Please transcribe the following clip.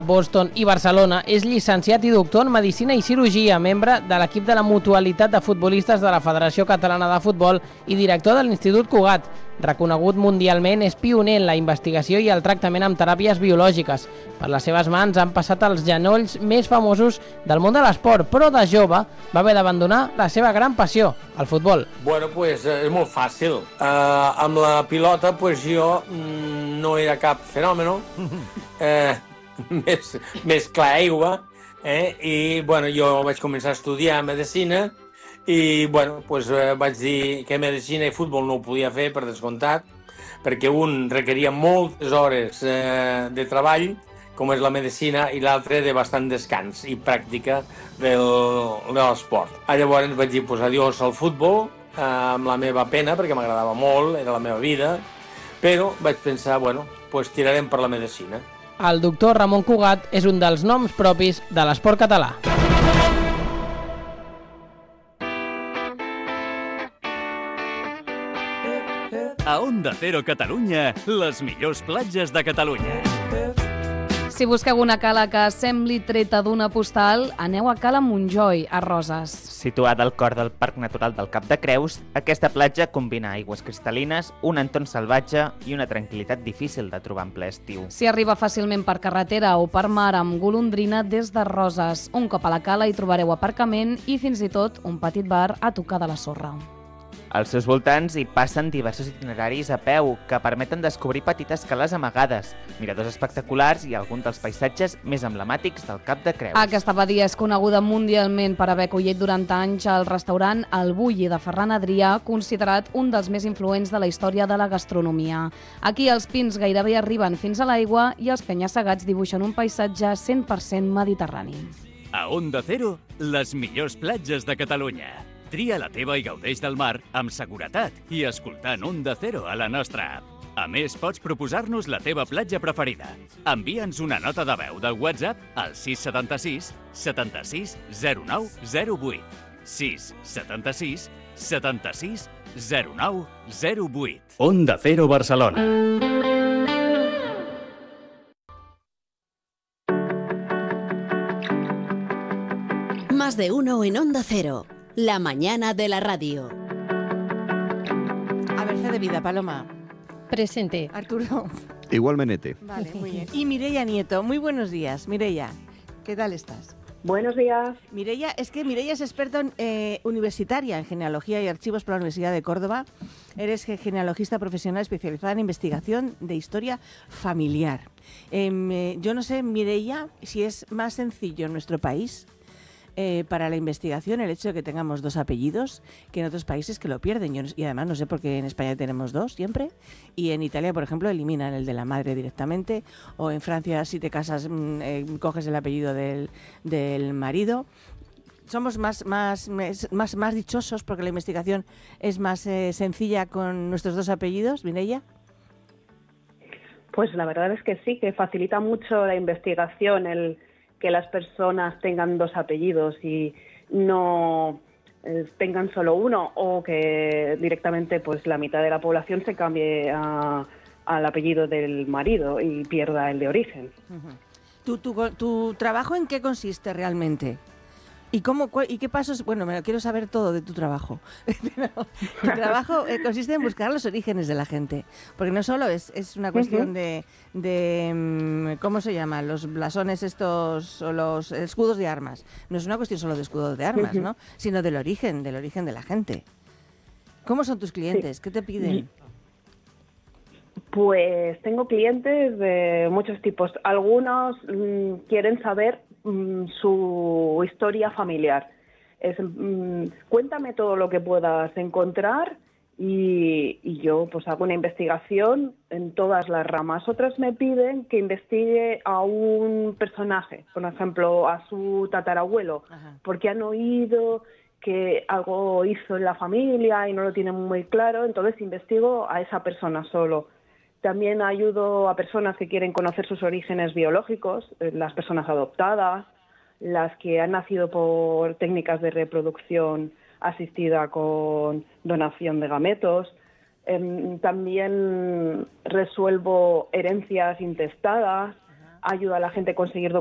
Boston i Barcelona, és llicenciat i doctor en Medicina i Cirurgia, membre de l'equip de la Mutualitat de Futbolistes de la Federació Catalana de Futbol i director de l'Institut Cugat. Reconegut mundialment, és pioner en la investigació i el tractament amb teràpies biològiques. Per les seves mans han passat els genolls més famosos del món de l'esport, però de jove va haver d'abandonar la seva gran passió, el futbol. Bueno, pues és molt fàcil. Amb la pilota, pues jo no era cap fenòmeno. Més clar aigua, i bueno, jo vaig començar a estudiar medicina i bueno, pues, vaig dir que medicina i futbol no ho podia fer, per descomptat, perquè un requeria moltes hores de treball, com és la medicina, i l'altre de bastant descans i pràctica de l'esport. Llavors vaig dir, pues, adiós al futbol, amb la meva pena, perquè m'agradava molt, era la meva vida, però vaig pensar, bueno, pues tirarem per la medicina. El doctor Ramon Cugat és un dels noms propis de l'esport català. A Onda Cero Catalunya, les millors platges de Catalunya. Si busqueu una cala que sembli treta d'una postal, aneu a Cala Montjoi, a Roses. Situada al cor del Parc Natural del Cap de Creus, aquesta platja combina aigües cristal·lines, un entorn salvatge i una tranquil·litat difícil de trobar en ple estiu. S'hi arriba fàcilment per carretera o per mar amb golondrina des de Roses. Un cop a la cala hi trobareu aparcament i fins i tot un petit bar a tocar de la sorra. Als seus voltants hi passen diversos itineraris a peu que permeten descobrir petites cales amagades, miradors espectaculars i alguns dels paisatges més emblemàtics del Cap de Creus. Aquesta badia és coneguda mundialment per haver acollit durant anys el restaurant El Bulli de Ferran Adrià, considerat un dels més influents de la història de la gastronomia. Aquí els pins gairebé arriben fins a l'aigua i els penya-segats dibuixen un paisatge 100% mediterrani. A Onda Cero, les millors platges de Catalunya. Tria la teva i gaudeix del mar amb seguretat i escoltant Onda Cero a la nostra app. A més, pots proposar-nos la teva platja preferida. Envia'ns una nota de veu de WhatsApp al 676 76 09 08. 676 76 09 08. Onda Cero Barcelona. Más de uno en Onda Cero. La mañana de la radio. A ver, fe de vida, Paloma. Presente. Arturo. Igualmente. Vale, muy bien. Y Mireia Nieto, muy buenos días. Mireia, ¿qué tal estás? Buenos días. Mireia, es experta universitaria en genealogía y archivos por la Universidad de Córdoba. Eres genealogista profesional especializada en investigación de historia familiar. Yo no sé, Mireia, si es más sencillo en nuestro país para la investigación el hecho de que tengamos dos apellidos que en otros países que lo pierden. Y además no sé por qué en España tenemos dos siempre y en Italia, por ejemplo, eliminan el de la madre directamente, o en Francia si te casas coges el apellido del marido. Somos más dichosos porque la investigación es más sencilla con nuestros dos apellidos, Mireia. Pues la verdad es que sí, que facilita mucho la investigación el que las personas tengan dos apellidos y no tengan solo uno, o que directamente pues la mitad de la población se cambie al apellido del marido y pierda el de origen. ¿Tu trabajo en qué consiste realmente? ¿Y qué pasos? Bueno, quiero saber todo de tu trabajo. Tu trabajo consiste en buscar los orígenes de la gente, porque no solo es una cuestión de ¿cómo se llaman? Los blasones estos, o los escudos de armas. No es una cuestión solo de escudos de armas, ¿no? Sino del origen de la gente. ¿Cómo son tus clientes? ¿Qué te piden? Pues tengo clientes de muchos tipos. Algunos quieren saber su historia familiar. Cuéntame todo lo que puedas encontrar y yo pues hago una investigación en todas las ramas. Otros me piden que investigue a un personaje, por ejemplo, a su tatarabuelo, porque han oído que algo hizo en la familia y no lo tienen muy claro, entonces investigo a esa persona solo. También ayudo a personas que quieren conocer sus orígenes biológicos, las personas adoptadas, las que han nacido por técnicas de reproducción asistida con donación de gametos. También resuelvo herencias intestadas, ayuda a la gente a conseguir